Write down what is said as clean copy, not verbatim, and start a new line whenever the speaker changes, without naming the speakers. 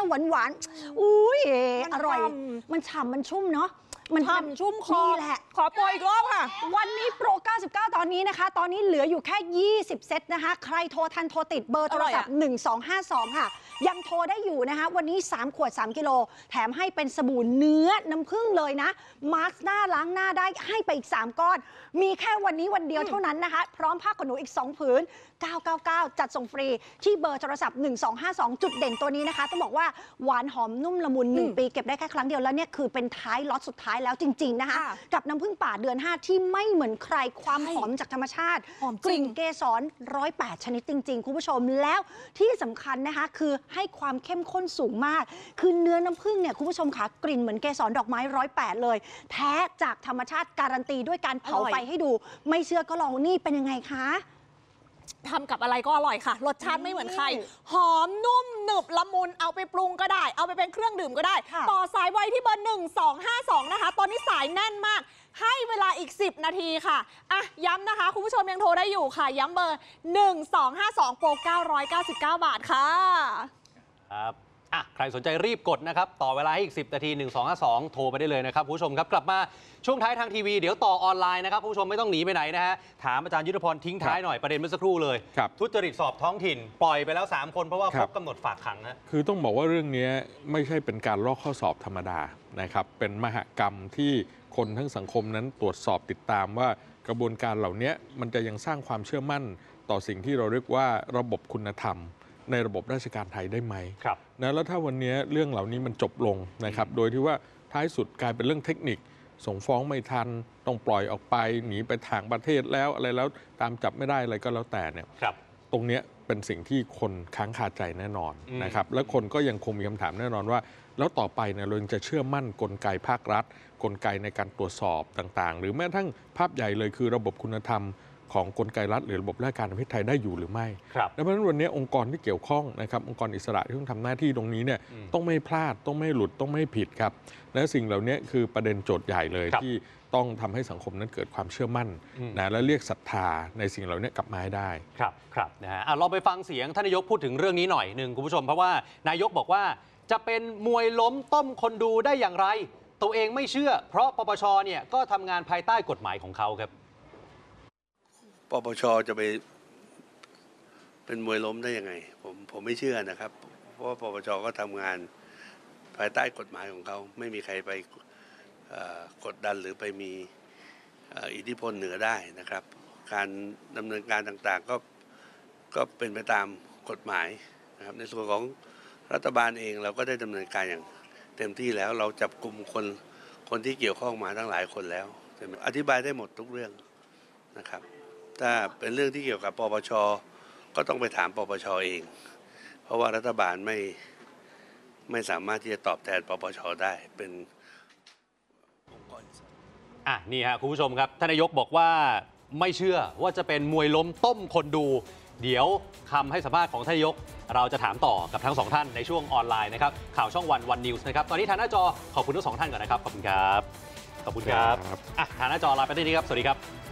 หวานอุ้ยอร่อยมันฉ่ำมันชุ่มเนาะมันฉ่ำชุ่มคอนี่แหละ
ขอโปรอีกรอบค่ะ
วันนี้โปร99ตอนนี้นะคะตอนนี้เหลืออยู่แค่20เซตนะคะใครโทรทันโทรติดเบอร์โทรศัพท์1252ค่ะยังโทรได้อยู่นะคะวันนี้3ขวด3กิโลแถมให้เป็นสบู่เนื้อน้ำผึ้งเลยนะมาร์คหน้าล้างหน้าได้ให้ไปอีก3ก้อนมีแค่วันนี้วันเดียวเท่านั้นนะคะพร้อมผ้าขนหนูอีก2ผืน999จัดส่งฟรีที่เบอร์โทรศัพท์1252จุดเด่นตัวนี้นะคะต้องบอกว่าหวานหอมนุ่มละมุน1ปีเก็บได้แค่ครั้งเดียวแล้วเนี่ยคือเป็นท้ายล็อตสุดท้ายแล้วจริงๆนะคะกับน้ำผึ้งป่าเดือน5ที่ไม่เหมือนใครความหอมจากธรรมชาติกลิ่นเกสร108ชนิดจริงๆคุณผู้ชมแล้วที่สำคัญนะคะคือให้ความเข้มข้นสูงมากคือเนื้อน้ำผึ้งเนี่ยคุณผู้ชมค่ะกลิ่นเหมือนเกสรดอกไม้108เลยแท้จากธรรมชาติการันตีด้วยการเผาไฟให้ดูไม่เชื่อก็ลองนี่เป็นยังไงคะ
ทำกับอะไรก็อร่อยค่ะรสชาติไม่เหมือนใครหอมนุ่มหนึบละมุนเอาไปปรุงก็ได้เอาไปเป็นเครื่องดื่มก็ได้ต่อสายไวที่เบอร์1252นะคะตอนนี้สายแน่นมากให้เวลาอีก10นาทีค่ะย้ำนะคะคุณผู้ชมยังโทรได้อยู่ค่ะย้ำเบอร์1252โปร999 บาทค่ะ
ครับใครสนใจรีบกดนะครับต่อเวลาให้อีก10นาที1252โทรไปได้เลยนะครับคุณผู้ชมครับกลับมาช่วงท้ายทางทีวีเดี๋ยวต่อออนไลน์นะครับคุณผู้ชมไม่ต้องหนีไปไหนนะฮะถามอาจารย์ยุทธพรทิ้งท้ายหน่อยประเด็นเมื่อสักครู่เลยทุจริตสอบท้องถิ่นปล่อยไปแล้ว3คนเพราะว่าครบกำหนดฝากขังนะ
คือต้องบอกว่าเรื่องนี้ไม่ใช่เป็นการลอกข้อสอบธรรมดานะครับเป็นมหกรรมที่คนทั้งสังคมนั้นตรวจสอบติดตามว่ากระบวนการเหล่านี้มันจะยังสร้างความเชื่อมั่นต่อสิ่งที่เราเรียกว่าระบบคุณธรรมในระบบราชการไทยได้ไหมนะแล้วถ้าวันนี้เรื่องเหล่านี้มันจบลงนะครับโดยที่ว่าท้ายสุดกลายเป็นเรื่องเทคนิคส่งฟ้องไม่ทันต้องปล่อยออกไปหนีไปต่างประเทศแล้วอะไรแล้วตามจับไม่ได้อะไรก็แล้วแต่เนี่ยตรงนี้เป็นสิ่งที่คนค้างคาใจแน่นอนนะครับและคนก็ยังคงมีคำถามแน่นอนว่าแล้วต่อไปเนี่ยเราจะเชื่อมั่นกลไกภาครัฐกลไกในการตรวจสอบต่างๆหรือแม้กระทั่งภาพใหญ่เลยคือระบบคุณธรรมของกลไกรัฐหรือระบบราชการในประเทศไทยได้อยู่หรือไม่ดังนั้นวันนี้องค์กรที่เกี่ยวข้องนะครับองค์กรอิสระที่ต้องทำหน้าที่ตรงนี้เนี่ยต้องไม่พลาดต้องไม่หลุดต้องไม่ผิดครับและสิ่งเหล่านี้คือประเด็นโจทย์ใหญ่เลยที่ต้องทำให้สังคมนั้นเกิดความเชื่อมั่นนะและเรียกศรัทธาในสิ่งเหล่านี้กลับมาให้ได้
ครับนะฮะเราไปฟังเสียงท่านนายกพูดถึงเรื่องนี้หน่อยหนึ่งคุณผู้ชมเพราะว่านายกบอกว่าจะเป็นมวยล้มต้มคนดูได้อย่างไรตัวเองไม่เชื่อเพราะปปชเนี่ยก็ทำงานภายใต้กฎหมายของเขาครับ
ปปชจะไปเป็นมวยล้มได้ยังไงผมไม่เชื่อนะครับเพราะว่าปปชก็ทำงานภายใต้กฎหมายของเขาไม่มีใครไปกดดันหรือไปมีอิทธิพลเหนือได้นะครับการดำเนินการต่างๆก็เป็นไปตามกฎหมายนะครับในส่วนของรัฐบาลเองเราก็ได้ดำเนินการอย่างเต็มที่แล้วเราจับกลุ่มคนที่เกี่ยวข้องมาทั้งหลายคนแล้วอธิบายได้หมดทุกเรื่องนะครับถ้าเป็นเรื่องที่เกี่ยวกับปปชก็ต้องไปถามปปชเองเพราะว่ารัฐบาลไม่สามารถที่จะตอบแทนปปชได้เป็นองค์กร
นี่ฮะคุณผู้ชมครับท่านนายกบอกว่าไม่เชื่อว่าจะเป็นมวยล้มต้มคนดูเดี๋ยวคำให้สัมภาษณ์ของท่านนายกเราจะถามต่อกับทั้งสองท่านในช่วงออนไลน์นะครับข่าวช่องวันนิวส์นะครับตอนนี้ทางหน้าจอขอบคุณทั้งสองท่านก่อนนะครับขอบคุณครับขอบคุณครับทางหน้าจอลาไปที่นี่ครับสวัสดีครับ